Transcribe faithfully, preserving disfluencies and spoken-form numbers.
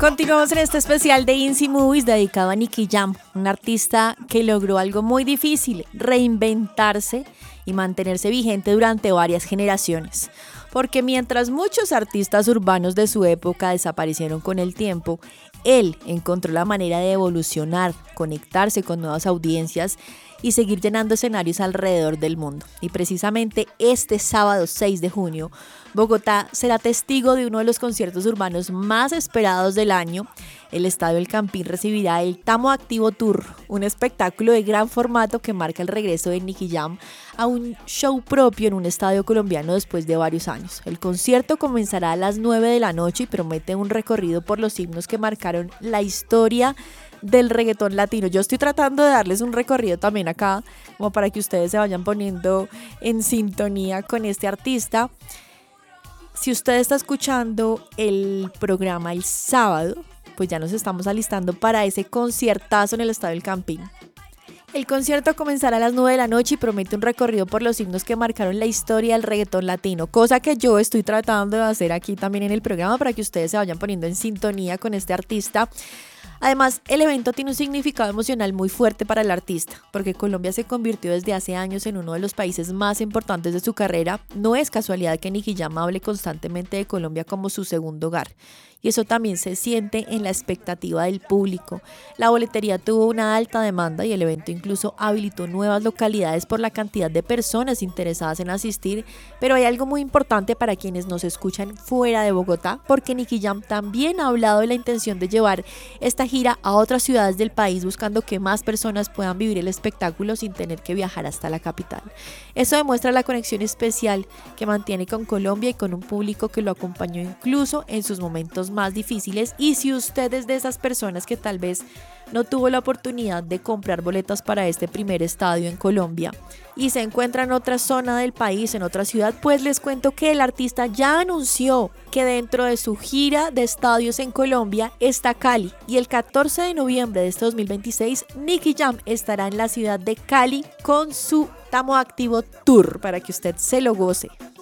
Continuamos en este especial de Insi Movies dedicado a Nicky Jam, un artista que logró algo muy difícil, reinventarse y mantenerse vigente durante varias generaciones. Porque mientras muchos artistas urbanos de su época desaparecieron con el tiempo, él encontró la manera de evolucionar, conectarse con nuevas audiencias y seguir llenando escenarios alrededor del mundo. Y precisamente este sábado seis de junio, Bogotá será testigo de uno de los conciertos urbanos más esperados del año. El Estadio El Campín recibirá el Tamo Activo Tour, un espectáculo de gran formato que marca el regreso de Nicky Jam a un show propio en un estadio colombiano después de varios años. El concierto comenzará a las nueve de la noche y promete un recorrido por los himnos que marcaron la historia del reggaetón latino. Yo estoy tratando de darles un recorrido también acá, como para que ustedes se vayan poniendo en sintonía con este artista. Si usted está escuchando el programa el sábado, pues ya nos estamos alistando para ese conciertazo en el Estadio El Campín. El concierto comenzará a las nueve de la noche y promete un recorrido por los himnos que marcaron la historia del reggaetón latino, cosa que yo estoy tratando de hacer aquí también en el programa para que ustedes se vayan poniendo en sintonía con este artista. Además, el evento tiene un significado emocional muy fuerte para el artista, porque Colombia se convirtió desde hace años en uno de los países más importantes de su carrera. No es casualidad que Nicky Jam hable constantemente de Colombia como su segundo hogar. Y eso también se siente en la expectativa del público. La boletería tuvo una alta demanda y el evento incluso habilitó nuevas localidades por la cantidad de personas interesadas en asistir. Pero hay algo muy importante para quienes nos escuchan fuera de Bogotá, porque Nicky Jam también ha hablado de la intención de llevar esta gira a otras ciudades del país, buscando que más personas puedan vivir el espectáculo sin tener que viajar hasta la capital. Eso demuestra la conexión especial que mantiene con Colombia y con un público que lo acompañó incluso en sus momentos más difíciles. Y si usted es de esas personas que tal vez no tuvo la oportunidad de comprar boletas para este primer estadio en Colombia y se encuentra en otra zona del país, en otra ciudad, pues les cuento que el artista ya anunció que dentro de su gira de estadios en Colombia está Cali, y el catorce de noviembre de este dos mil veintiséis Nicky Jam estará en la ciudad de Cali con su Tamo Activo Tour para que usted se lo goce.